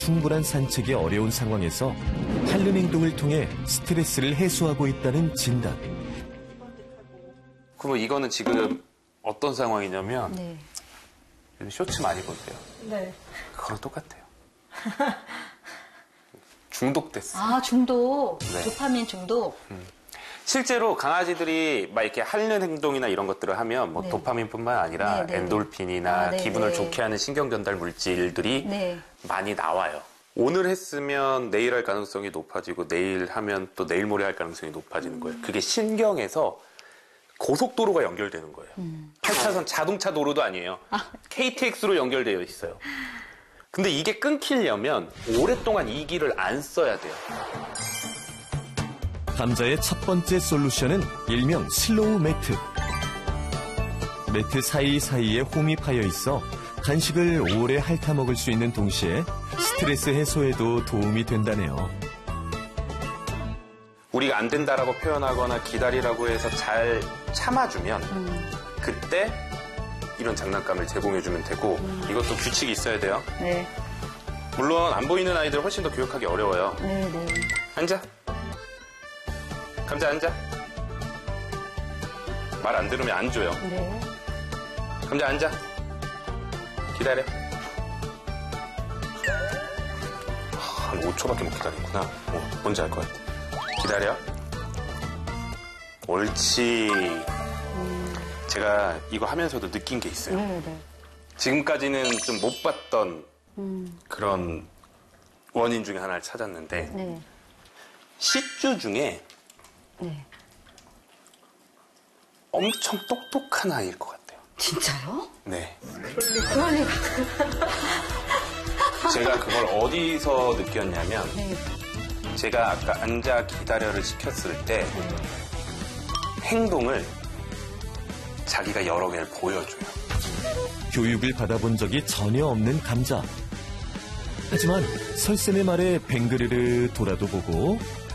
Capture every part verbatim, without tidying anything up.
충분한 산책이 어려운 상황에서 핥는 행동을 통해 스트레스를 해소하고 있다는 진단. 그럼 이거는 지금 어떤 상황이냐면 네. 쇼츠 많이 보세요. 네. 그거랑 똑같아요. 중독됐어. 아, 중독. 네. 도파민 중독. 음. 실제로 강아지들이 막 이렇게 핥는 행동이나 이런 것들을 하면 뭐 네. 도파민뿐만 아니라 네, 네, 엔돌핀이나 아, 네, 기분을 네. 좋게 하는 신경 전달 물질들이 네. 많이 나와요. 오늘 했으면 내일 할 가능성이 높아지고 내일 하면 또 내일 모레 할 가능성이 높아지는 거예요. 그게 신경에서 고속도로가 연결되는 거예요. 음. 팔 차선 자동차 도로도 아니에요. 아. 케이티엑스로 연결되어 있어요. 근데 이게 끊기려면 오랫동안 이 기를 안 써야 돼요. 감자의 첫 번째 솔루션은 일명 슬로우 매트. 매트 사이사이에 홈이 파여 있어 간식을 오래 핥아 먹을 수 있는 동시에 스트레스 해소에도 도움이 된다네요. 우리가 안 된다라고 표현하거나 기다리라고 해서 잘 참아주면 음. 그때 이런 장난감을 제공해주면 되고 음. 이것도 규칙이 있어야 돼요. 네. 물론 안 보이는 아이들 훨씬 더 교육하기 어려워요. 네, 네. 앉아. 감자 앉아. 말 안 들으면 안 줘요. 네. 감자 앉아. 기다려. 한 오 초밖에 못 기다리구나. 어, 뭔지 알 것 같아. 기다려. 옳지. 음. 제가 이거 하면서도 느낀 게 있어요. 네, 네. 지금까지는 좀 못 봤던 음. 그런 원인 중에 하나를 찾았는데 네. 시쭈 중에 네. 엄청 똑똑한 아이일 것 같아요. 진짜요? 네. 그럴 리가. 제가 그걸 어디서 느꼈냐면 네. 제가 아까 앉아 기다려를 시켰을 때 네. 행동을 자기가 여러 개를 보여줘요. 교육을 받아본 적이 전혀 없는 감자. 하지만 설쌤의 말에 뱅그르르 돌아도 보고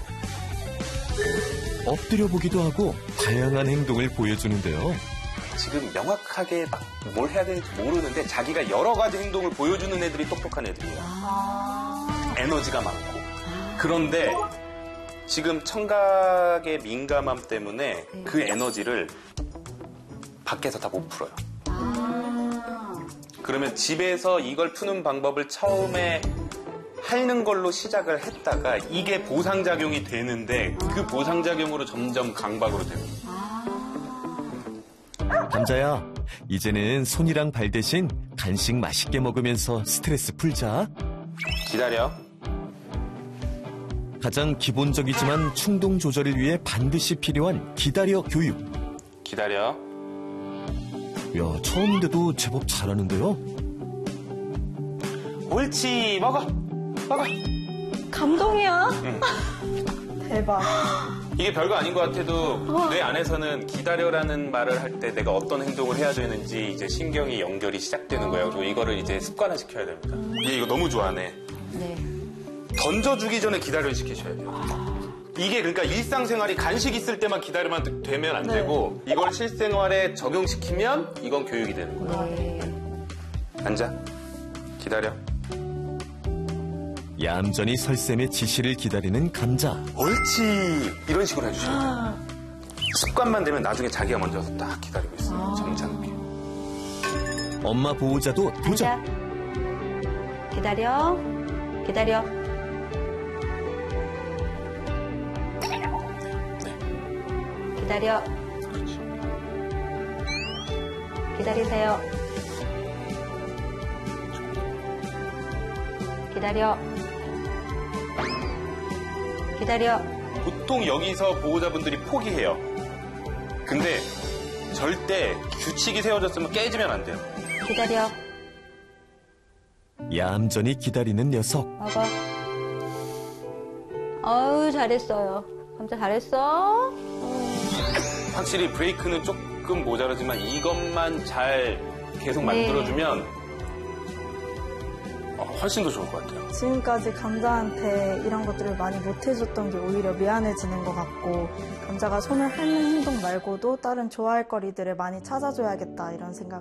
엎드려 보기도 하고 다양한 행동을 보여주는데요. 지금 명확하게 막 뭘 해야 되는지 모르는데 자기가 여러 가지 행동을 보여주는 애들이 똑똑한 애들이에요. 아. 에너지가 많고. 그런데 지금 청각의 민감함 때문에 네. 그 에너지를 밖에서 다 못 풀어요. 아. 그러면 집에서 이걸 푸는 방법을 처음에 핥는 걸로 시작을 했다가 이게 보상작용이 되는데 그 보상작용으로 점점 강박으로 되는 거예요. 감자야, 이제는 손이랑 발 대신 간식 맛있게 먹으면서 스트레스 풀자. 기다려. 가장 기본적이지만 충동 조절을 위해 반드시 필요한 기다려 교육. 기다려. 야, 처음인데도 제법 잘하는데요. 옳지. 먹어. 먹어. 감동이야. 응. 대박. 이게 별거 아닌 것 같아도 뇌 안에서는 기다려라는 말을 할 때 내가 어떤 행동을 해야 되는지 이제 신경이 연결이 시작되는 거예요. 그리고 이거를 이제 습관화시켜야 됩니다. 얘 이거 너무 좋아하네. 네. 던져주기 전에 기다려 시키셔야 돼요. 이게 그러니까 일상생활이 간식 있을 때만 기다리면 되면 안 네. 되고 이걸 실생활에 적용시키면 이건 교육이 되는 거예요. 네. 앉아. 기다려. 얌전히 설쌤의 지시를 기다리는 감자. 옳지. 이런 식으로 해주셔야 돼요. 습관만 되면 나중에 자기가 먼저 딱 기다리고 있어요. 점잖게. 엄마 보호자도 도전. 앉아. 기다려. 기다려. 기다려. 그렇지. 기다리세요. 기다려. 기다려. 보통 여기서 보호자분들이 포기해요. 근데 절대 규칙이 세워졌으면 깨지면 안 돼요. 기다려. 얌전히 기다리는 녀석. 먹어. 어우, 잘했어요. 감자 잘했어. 확실히 브레이크는 조금 모자라지만 이것만 잘 계속 만들어주면 어, 훨씬 더 좋을 것 같아요. 지금까지 감자한테 이런 것들을 많이 못해줬던 게 오히려 미안해지는 것 같고 감자가 손을 핥는 행동 말고도 다른 좋아할 거리들을 많이 찾아줘야겠다 이런 생각